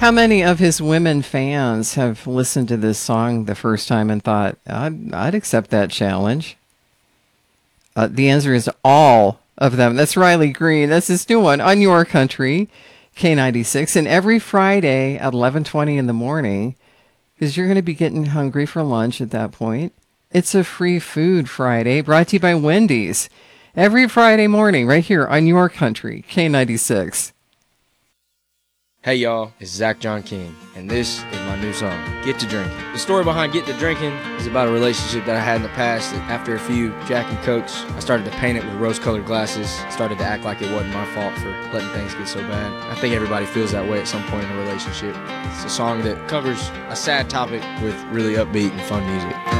How many of his women fans have listened to this song the first time and thought, I'd accept that challenge? The answer is all of them. That's Riley Green. That's his new one, On Your Country, K96. And every Friday at 11:20 in the morning, because you're going to be getting hungry for lunch at that point, it's a free food Friday brought to you by Wendy's. Every Friday morning right here on Your Country, K96. Hey y'all, it's Zach John King, and this is my new song, Get to Drinking. The story behind Get to Drinking is about a relationship that I had in the past that after a few Jack and Cokes, I started to paint it with rose-colored glasses, started to act like it wasn't my fault for letting things get so bad. I think everybody feels that way at some point in a relationship. It's a song that covers a sad topic with really upbeat and fun music.